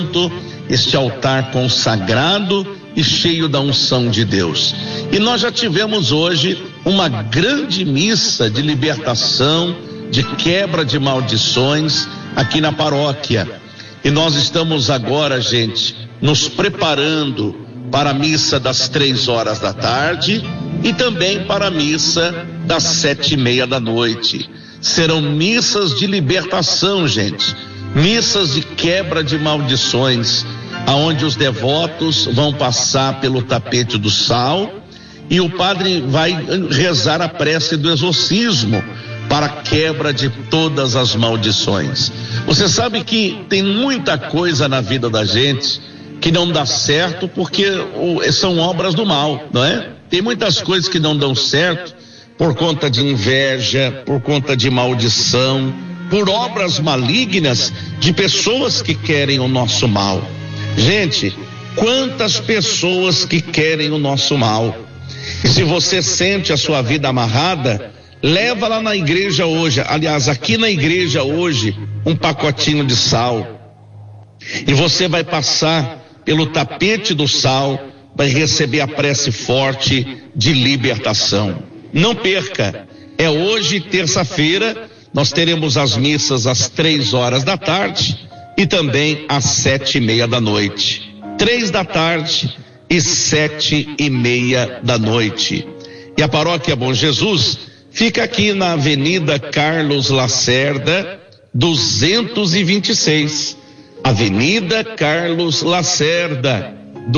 este altar consagrado e cheio da unção de Deus. E nós já tivemos hoje uma grande missa de libertação, de quebra de maldições aqui na paróquia. E nós estamos agora, gente, nos preparando para a missa das 3 da tarde e também para a missa das 7:30. Serão missas de libertação, gente, missas de quebra de maldições, aonde os devotos vão passar pelo tapete do sal e o padre vai rezar a prece do exorcismo para a quebra de todas as maldições. Você sabe que tem muita coisa na vida da gente que não dá certo porque são obras do mal, não é? Tem muitas coisas que não dão certo por conta de inveja, por conta de maldição, por obras malignas de pessoas que querem o nosso mal. Gente, quantas pessoas que querem o nosso mal. E se você sente a sua vida amarrada, leva lá na igreja hoje, aliás, aqui na igreja hoje, um pacotinho de sal. E você vai passar pelo tapete do sal, vai receber a prece forte de libertação. Não perca, é hoje, terça-feira, nós teremos as missas às 3 da tarde e também às 7:30. 3 da tarde e 7:30. E a paróquia Bom Jesus fica aqui na Avenida Carlos Lacerda, 226. Avenida Carlos Lacerda,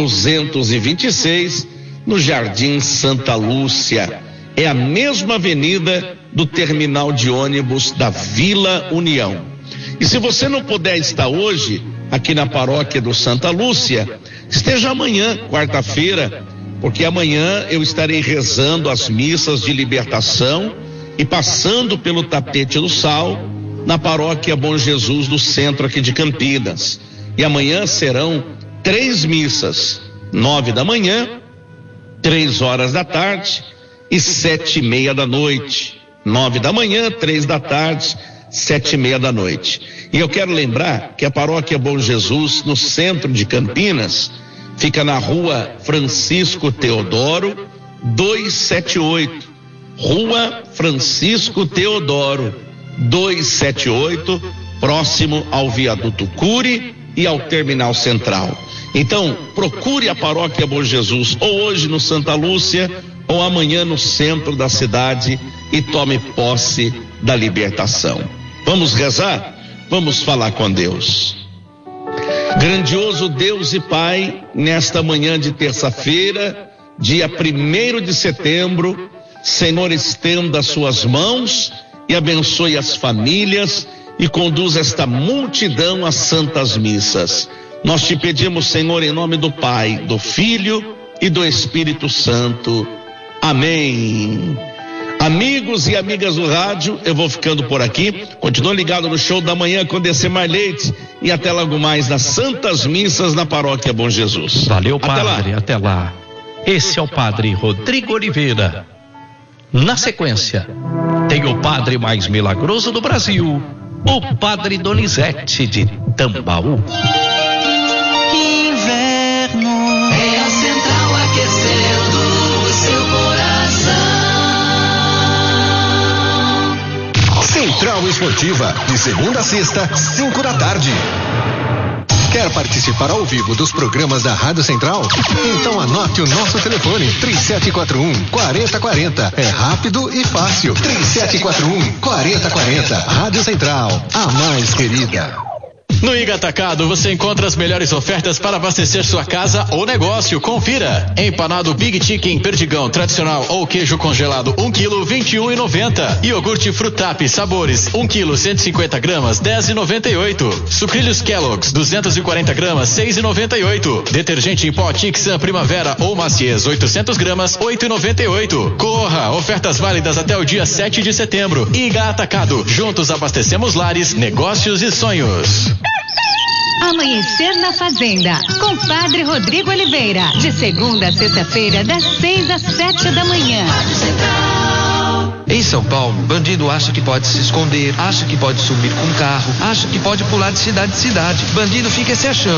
226, no Jardim Santa Lúcia. É a mesma avenida do terminal de ônibus da Vila União. E se você não puder estar hoje aqui na paróquia do Santa Lúcia, esteja amanhã, quarta-feira, porque amanhã eu estarei rezando as missas de libertação e passando pelo tapete do sal na paróquia Bom Jesus do centro aqui de Campinas. E amanhã serão 3 missas, 9 da manhã, 3 da tarde e 7:30. 9 da manhã, 3 da tarde, 7:30. E eu quero lembrar que a paróquia Bom Jesus, no centro de Campinas, fica na rua Francisco Teodoro, 278. Rua Francisco Teodoro, 278, próximo ao viaduto Cury e ao terminal central. Então, procure a paróquia Bom Jesus, ou hoje no Santa Lúcia, ou amanhã no centro da cidade, e tome posse da libertação. Vamos rezar? Vamos falar com Deus. Grandioso Deus e Pai, nesta manhã de terça-feira, dia 1º de setembro, Senhor, estenda as suas mãos e abençoe as famílias e conduz esta multidão às santas missas. Nós te pedimos, Senhor, em nome do Pai, do Filho e do Espírito Santo. Amém. Amigos e amigas do rádio, eu vou ficando por aqui. Continue ligado no Show da Manhã com Decemar Leite e até logo mais nas Santas Missas na Paróquia Bom Jesus. Valeu, padre. Até lá. Esse é o padre Rodrigo Oliveira. Na sequência, tem o padre mais milagroso do Brasil, o padre Donizete de Tambaú. Inverno é a central aquecendo o seu coração. Central Esportiva, de segunda a sexta, 5 da tarde. Quer participar ao vivo dos programas da Rádio Central? Então anote o nosso telefone, 3741-4040. É rápido e fácil. 3741-4040. Rádio Central, a mais querida. No Iga Atacado você encontra as melhores ofertas para abastecer sua casa ou negócio. Confira. Empanado Big Chicken Perdigão tradicional ou queijo congelado 1 kg, R$21,90. Iogurte Frutap sabores 1 kg, 150 gramas, R$10,98. Sucrilhos Kellogg's 240 gramas, R$6,98. Detergente em pó Tixan Primavera ou Maciez 800 gramas, R$8,98. Corra, ofertas válidas até o dia 7 de setembro. Iga Atacado, juntos abastecemos lares, negócios e sonhos. Amanhecer na Fazenda, com Padre Rodrigo Oliveira, de segunda a sexta-feira, das 6 às 7 da manhã. Em São Paulo, bandido acha que pode se esconder, acha que pode sumir com carro, acha que pode pular de cidade em cidade. Bandido fica se achando.